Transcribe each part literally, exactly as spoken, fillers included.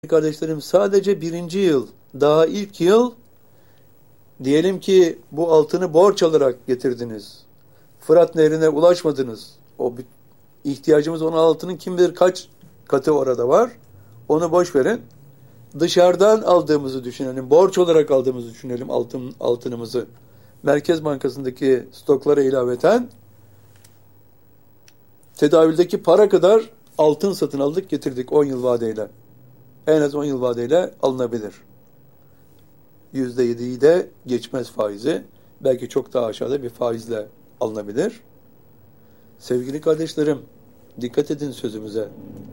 Kardeşlerim, sadece birinci yıl, daha ilk yıl, diyelim ki bu altını borç alarak getirdiniz. Fırat Nehri'ne ulaşmadınız. O ihtiyacımız olan altının kim bilir kaç katı orada var. Onu boş verin. Dışarıdan aldığımızı düşünelim. Borç olarak aldığımızı düşünelim altın, altınımızı. Merkez Bankası'ndaki stoklara ilaveten tedavüldeki para kadar altın satın aldık, getirdik on yıl vadeyle. En az on yıl vadeyle alınabilir. yüzde yediyi de geçmez faizi. Belki çok daha aşağıda bir faizle alınabilir. Sevgili kardeşlerim, dikkat edin sözümüze.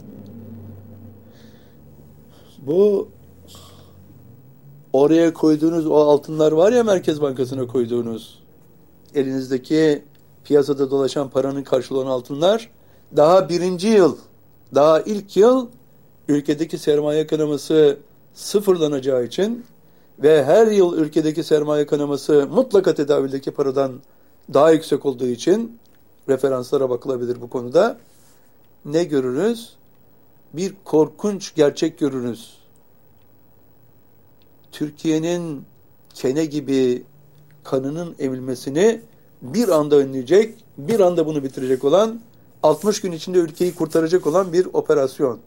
Bu oraya koyduğunuz o altınlar var ya, Merkez Bankası'na koyduğunuz, elinizdeki piyasada dolaşan paranın karşılığı olan altınlar, daha birinci yıl, daha ilk yıl ülkedeki sermaye kanaması sıfırlanacağı için ve her yıl ülkedeki sermaye kanaması mutlaka tedavüldeki paradan daha yüksek olduğu için referanslara bakılabilir bu konuda. Ne görürüz? Bir korkunç gerçek görürüz. Türkiye'nin kene gibi kanının emilmesini bir anda önleyecek, bir anda bunu bitirecek olan, altmış gün içinde ülkeyi kurtaracak olan bir operasyon.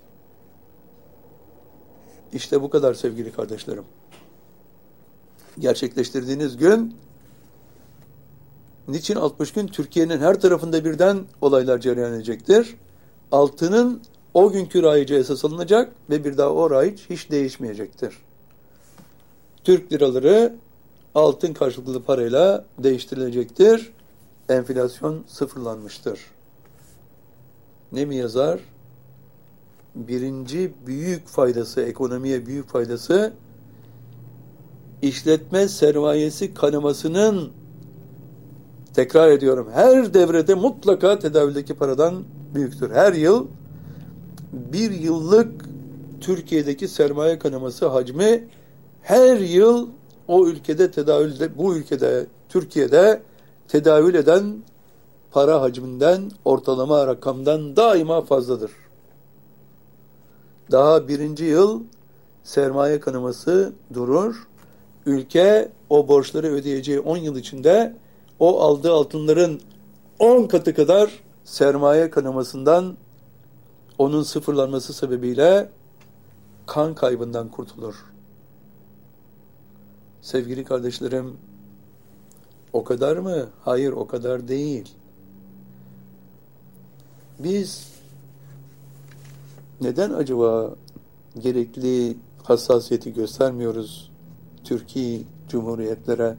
İşte bu kadar sevgili kardeşlerim. Gerçekleştirdiğiniz gün, niçin altmış gün? Türkiye'nin her tarafında birden olaylar cereyan edecektir. Altının o günkü rayicı esas alınacak ve bir daha o rayic hiç değişmeyecektir. Türk liraları altın karşılıklı parayla değiştirilecektir. Enflasyon sıfırlanmıştır. Ne mi yazar? Birinci büyük faydası, ekonomiye büyük faydası, işletme sermayesi kanamasının, tekrar ediyorum, her devrede mutlaka tedavüldeki paradan büyüktür. Her yıl bir yıllık Türkiye'deki sermaye kanaması hacmi, her yıl o ülkede tedavülde, bu ülkede, Türkiye'de tedavül eden para hacminden, ortalama rakamdan daima fazladır. Daha birinci yıl sermaye kanaması durur. Ülke o borçları ödeyeceği on yıl içinde o aldığı altınların on katı kadar sermaye kanamasından, onun sıfırlanması sebebiyle kan kaybından kurtulur. Sevgili kardeşlerim, o kadar mı? Hayır, o kadar değil. Biz neden acaba gerekli hassasiyeti göstermiyoruz Türkiye Cumhuriyetlere?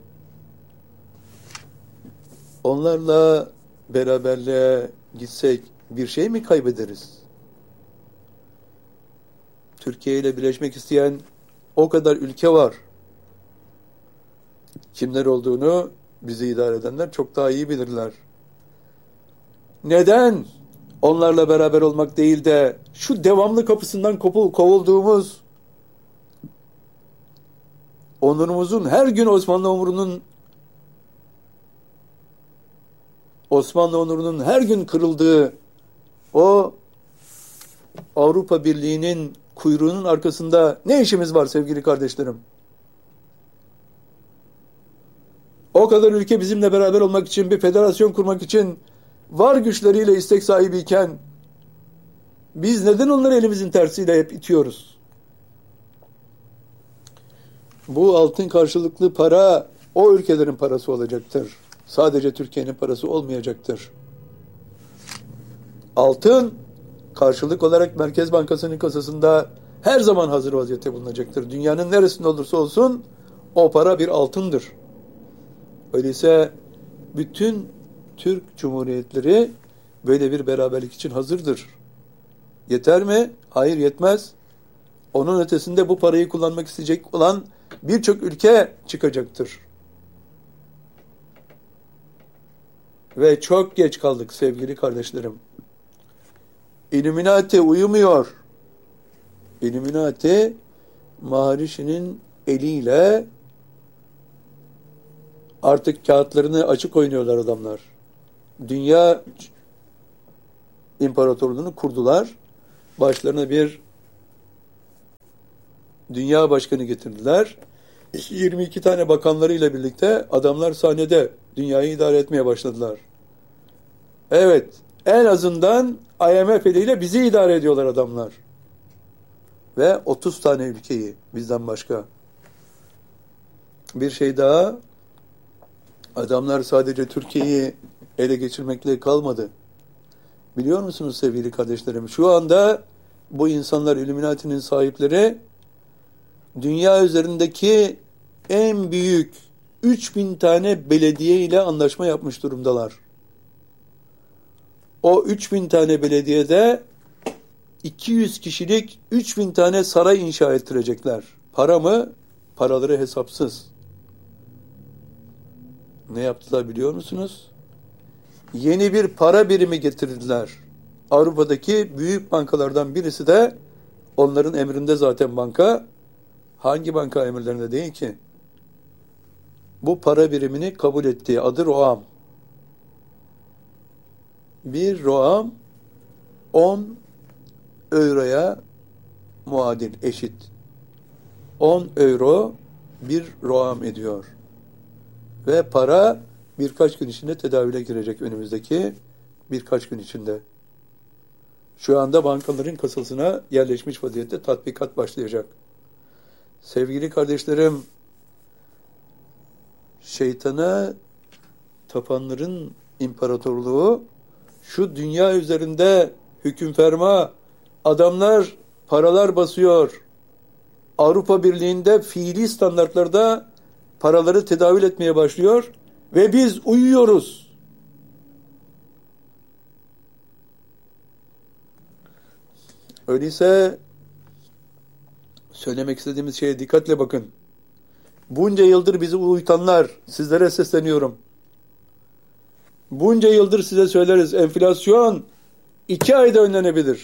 Onlarla beraberliğe gitsek bir şey mi kaybederiz? Türkiye ile birleşmek isteyen o kadar ülke var. Kimler olduğunu bizi idare edenler çok daha iyi bilirler. Neden onlarla beraber olmak değil de şu devamlı kapısından kovulduğumuz, onurumuzun her gün Osmanlı onurunun Osmanlı onurunun her gün kırıldığı o Avrupa Birliği'nin kuyruğunun arkasında ne işimiz var sevgili kardeşlerim? O kadar ülke bizimle beraber olmak için, bir federasyon kurmak için var güçleriyle istek sahibiyken biz neden onları elimizin tersiyle hep itiyoruz? Bu altın karşılıklı para o ülkelerin parası olacaktır. Sadece Türkiye'nin parası olmayacaktır. Altın karşılık olarak Merkez Bankası'nın kasasında her zaman hazır vaziyette bulunacaktır. Dünyanın neresinde olursa olsun o para bir altındır. Öyleyse bütün Türk Cumhuriyetleri böyle bir beraberlik için hazırdır. Yeter mi? Hayır, yetmez. Onun ötesinde bu parayı kullanmak isteyecek olan birçok ülke çıkacaktır. Ve çok geç kaldık sevgili kardeşlerim. Illuminati uyumuyor. Illuminati, Maharişi'nin eliyle artık kağıtlarını açık oynuyorlar adamlar. Dünya imparatorluğunu kurdular. Başlarına bir dünya başkanı getirdiler. yirmi iki tane bakanlarıyla birlikte adamlar sahnede dünyayı idare etmeye başladılar. Evet, en azından I M F eliyle bizi idare ediyorlar adamlar. Ve otuz tane ülkeyi bizden başka. Bir şey daha, adamlar sadece Türkiye'yi ele geçirmekle kalmadı. Biliyor musunuz sevgili kardeşlerim? Şu anda bu insanlar, Illuminati'nin sahipleri, dünya üzerindeki en büyük üç bin tane belediye ile anlaşma yapmış durumdalar. O üç bin tane belediyede iki yüz kişilik üç bin tane saray inşa ettirecekler. Para mı? Paraları hesapsız. Ne yaptılar biliyor musunuz? Yeni bir para birimi getirdiler. Avrupa'daki büyük bankalardan birisi de onların emrinde zaten banka. Hangi banka emirlerinde değil ki? Bu para birimini kabul ettiği adı roam. Bir roam on euroya muadil, eşit. on euro bir roam ediyor. Ve para birkaç gün içinde tedavüle girecek, önümüzdeki birkaç gün içinde. Şu anda bankaların kasasına yerleşmiş vaziyette, tatbikat başlayacak. Sevgili kardeşlerim, şeytana tapanların imparatorluğu şu dünya üzerinde hüküm ferma, adamlar paralar basıyor. Avrupa Birliği'nde fiili standartlarda paraları tedavül etmeye başlıyor ve biz uyuyoruz. Öyleyse söylemek istediğimiz şeye dikkatle bakın. Bunca yıldır bizi uyutanlar, sizlere sesleniyorum. Bunca yıldır size söyleriz, enflasyon iki ayda önlenebilir.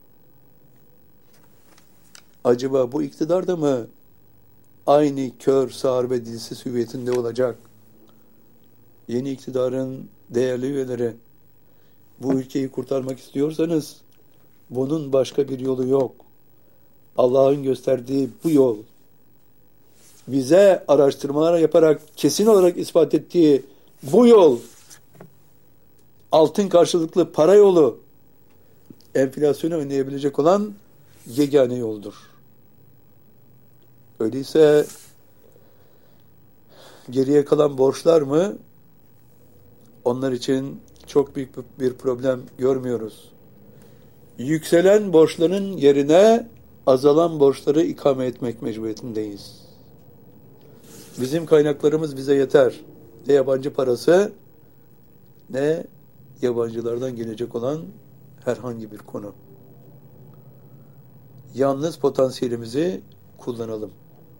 Acaba bu iktidar da mı aynı kör, sağır ve dilsiz hüviyetinde olacak? Yeni iktidarın değerli üyeleri, bu ülkeyi kurtarmak istiyorsanız bunun başka bir yolu yok. Allah'ın gösterdiği bu yol, bize araştırmalar yaparak kesin olarak ispat ettiği bu yol, altın karşılıklı para yolu, enflasyonu önleyebilecek olan yegane yoldur. Öyleyse geriye kalan borçlar mı? Onlar için çok büyük bir problem görmüyoruz. Yükselen borçların yerine azalan borçları ikame etmek mecburiyetindeyiz. Bizim kaynaklarımız bize yeter. Ne yabancı parası, ne yabancılardan gelecek olan herhangi bir konu. Yalnız potansiyelimizi kullanalım.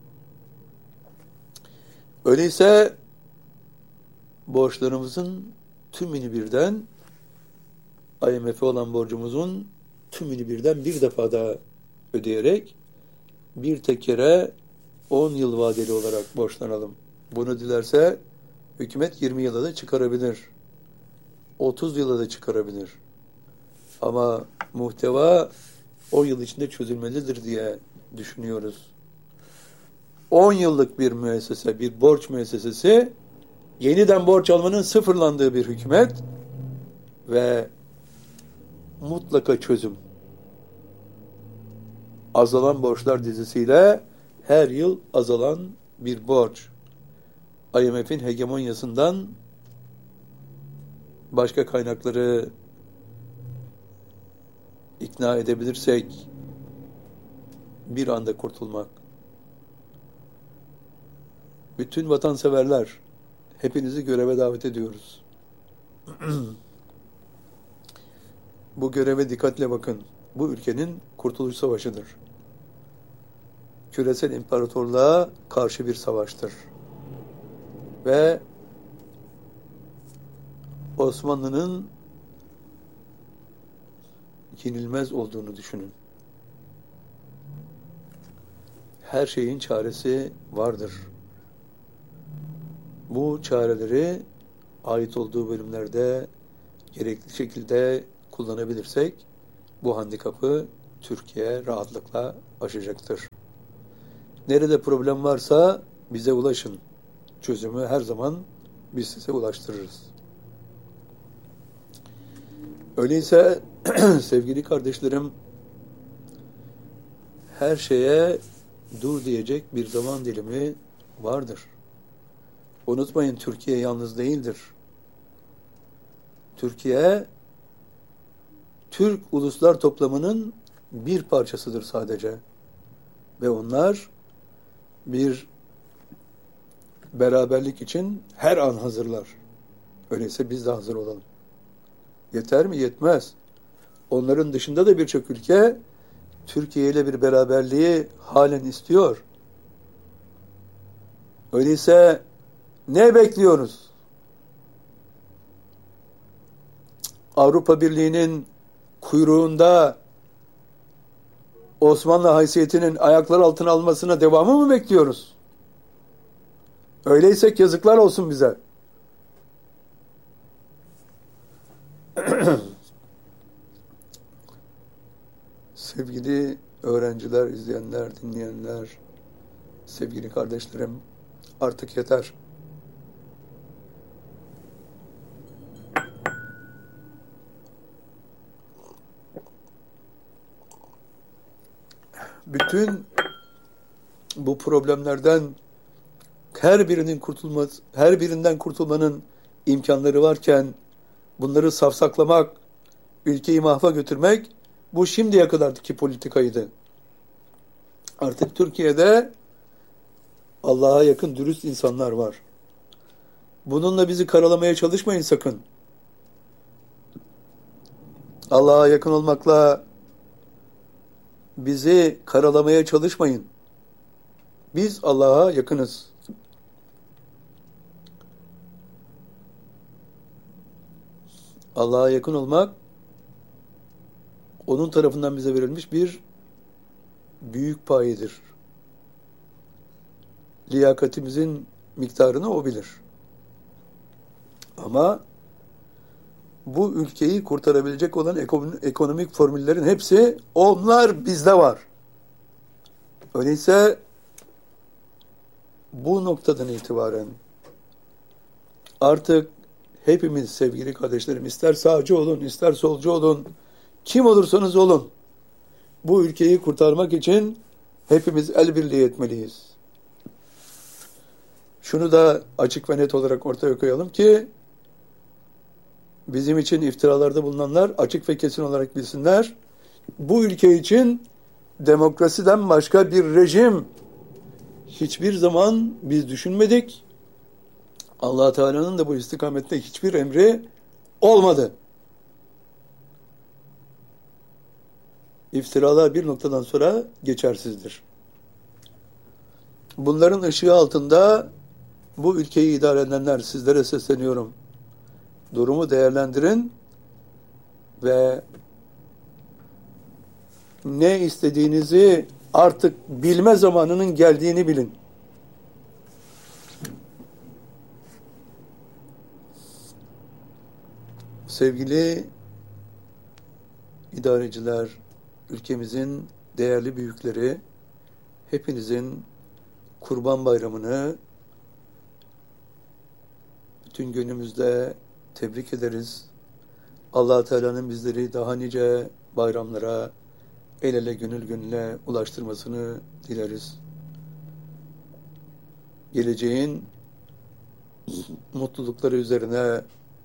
Öyleyse borçlarımızın tümünü birden, I M F'e olan borcumuzun tümünü birden bir defa daha ödeyerek bir tek kere on yıl vadeli olarak borçlanalım. Bunu dilerse hükümet yirmi yıla da çıkarabilir. otuz yıla da çıkarabilir. Ama muhteva on yıl içinde çözülmelidir diye düşünüyoruz. on yıllık bir müessese, bir borç müessesesi, yeniden borç almanın sıfırlandığı bir hükümet ve mutlaka çözüm. Azalan borçlar dizisiyle her yıl azalan bir borç. I M F'in hegemonyasından başka kaynakları ikna edebilirsek bir anda kurtulmak. Bütün vatanseverler, hepinizi göreve davet ediyoruz. Bu göreve dikkatle bakın. Bu ülkenin kurtuluş savaşıdır. Küresel imparatorluğa karşı bir savaştır. Ve Osmanlı'nın yenilmez olduğunu düşünün. Her şeyin çaresi vardır. Bu çareleri ait olduğu bölümlerde gerekli şekilde kullanabilirsek bu handikapı Türkiye rahatlıkla aşacaktır. Nerede problem varsa bize ulaşın. Çözümü her zaman biz size ulaştırırız. Öyleyse sevgili kardeşlerim, her şeye dur diyecek bir zaman dilimi vardır. Unutmayın, Türkiye yalnız değildir. Türkiye, Türk uluslar toplamının bir parçasıdır sadece. Ve onlar bir beraberlik için her an hazırlar. Öyleyse biz de hazır olalım. Yeter mi? Yetmez. Onların dışında da birçok ülke Türkiye ile bir beraberliği halen istiyor. Öyleyse ne bekliyoruz? Avrupa Birliği'nin kuyruğunda Osmanlı haysiyetinin ayaklar altına almasına devamı mı bekliyoruz? Öyleyse yazıklar olsun bize. Sevgili öğrenciler, izleyenler, dinleyenler, sevgili kardeşlerim, artık yeter. Bütün bu problemlerden her birinin kurtulması, her birinden kurtulmanın imkanları varken bunları safsaklamak, ülkeyi mahva götürmek, bu şimdiye kadarki politikaydı. Artık Türkiye'de Allah'a yakın dürüst insanlar var. Bununla bizi karalamaya çalışmayın sakın. Allah'a yakın olmakla bizi karalamaya çalışmayın. Biz Allah'a yakınız. Allah'a yakın olmak, onun tarafından bize verilmiş bir büyük payedir. Liyakatimizin miktarını o bilir. Ama bu ülkeyi kurtarabilecek olan ekonomik formüllerin hepsi, onlar bizde var. Öyleyse bu noktadan itibaren artık hepimiz sevgili kardeşlerim, ister sağcı olun, ister solcu olun, kim olursanız olun, bu ülkeyi kurtarmak için hepimiz el birliği etmeliyiz. Şunu da açık ve net olarak ortaya koyalım ki bizim için iftiralarda bulunanlar açık ve kesin olarak bilsinler. Bu ülke için demokrasiden başka bir rejim hiçbir zaman biz düşünmedik. Allah Teala'nın da bu istikamette hiçbir emri olmadı. İftiralar bir noktadan sonra geçersizdir. Bunların ışığı altında bu ülkeyi idare edenler, sizlere sesleniyorum. Durumu değerlendirin ve ne istediğinizi artık bilme zamanının geldiğini bilin. Sevgili idareciler, ülkemizin değerli büyükleri, hepinizin Kurban Bayramı'nı bütün gönlümüzde tebrik ederiz. Allah Teala'nın bizleri daha nice bayramlara el ele gönül gönüle ulaştırmasını dileriz. Geleceğin mutlulukları üzerine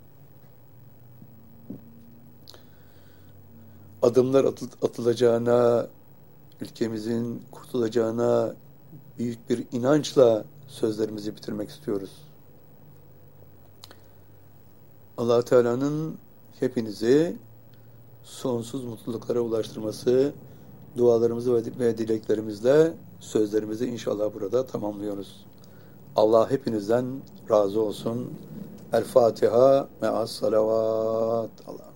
adımlar atılacağına, ülkemizin kurtulacağına büyük bir inançla sözlerimizi bitirmek istiyoruz. Allah Teala'nın hepinizi sonsuz mutluluklara ulaştırması, dualarımızı ve dileklerimizle sözlerimizi inşallah burada tamamlıyoruz. Allah hepinizden razı olsun. El Fatiha me'as salavat. Allah.